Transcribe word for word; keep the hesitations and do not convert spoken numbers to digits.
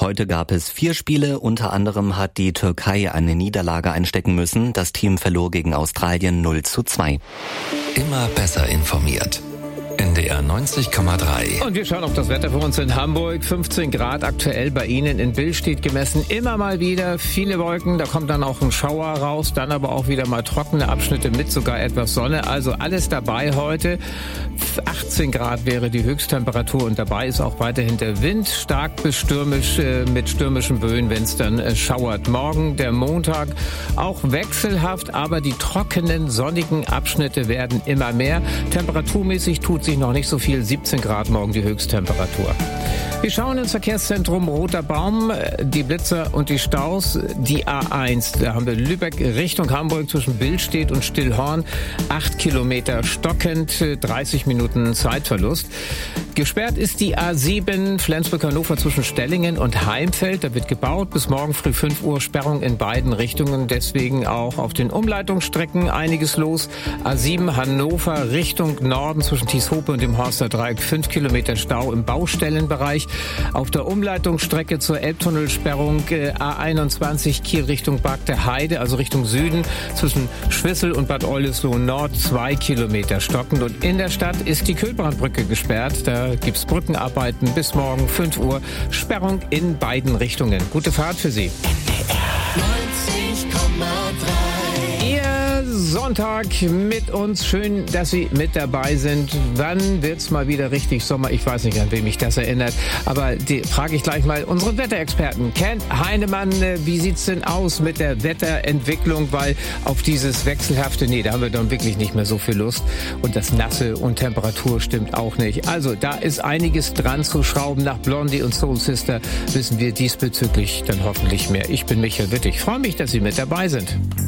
Heute gab es vier Spiele, unter anderem hat die Türkei eine Niederlage einstecken müssen. Das Team verlor gegen Australien null zu zwei. Immer besser informiert. N D R neunzig Komma drei. Und wir schauen auf das Wetter für uns in Hamburg. fünfzehn Grad aktuell bei Ihnen in Billstedt gemessen. Immer mal wieder viele Wolken, da kommt dann auch ein Schauer raus, dann aber auch wieder mal trockene Abschnitte mit sogar etwas Sonne. Also alles dabei heute. achtzehn Grad wäre die Höchsttemperatur und dabei ist auch weiterhin der Wind. Stark bis stürmisch äh, mit stürmischen Böen, wenn es dann äh, schauert. Morgen, der Montag, auch wechselhaft, aber die trockenen, sonnigen Abschnitte werden immer mehr. Temperaturmäßig tut sich noch nicht so viel, siebzehn Grad morgen die Höchsttemperatur. Wir schauen ins Verkehrszentrum Roter Baum, die Blitzer und die Staus, die A eins. Da haben wir Lübeck Richtung Hamburg zwischen Billstedt und Stillhorn. Acht Kilometer stockend, dreißig Minuten Zeitverlust. Gesperrt ist die A sieben Flensburg-Hannover zwischen Stellingen und Heimfeld. Da wird gebaut. Bis morgen früh fünf Uhr Sperrung in beiden Richtungen. Deswegen auch auf den Umleitungsstrecken einiges los. A sieben Hannover Richtung Norden zwischen Tieshope und dem Horster Dreieck. fünf Kilometer Stau im Baustellenbereich. Auf der Umleitungsstrecke zur Elbtunnelsperrung äh, A einundzwanzig Kiel Richtung Bad der Heide, also Richtung Süden zwischen Schwissel und Bad Oldesloe Nord zwei Kilometer stockend. Und in der Stadt ist die Kühlbrandbrücke gesperrt. Da gibt's Brückenarbeiten bis morgen fünf Uhr. Sperrung in beiden Richtungen. Gute Fahrt für Sie. neunzig Komma drei. Sonntag mit uns. Schön, dass Sie mit dabei sind. Wann wird's mal wieder richtig Sommer? Ich weiß nicht, an wem mich das erinnert. Aber die frage ich gleich mal unseren Wetterexperten. Kent Heinemann, wie sieht's denn aus mit der Wetterentwicklung? Weil auf dieses wechselhafte, nee, da haben wir dann wirklich nicht mehr so viel Lust. Und das Nasse und Temperatur stimmt auch nicht. Also da ist einiges dran zu schrauben. Nach Blondie und Soul Sister wissen wir diesbezüglich dann hoffentlich mehr. Ich bin Michael Witt. Ich freue mich, dass Sie mit dabei sind.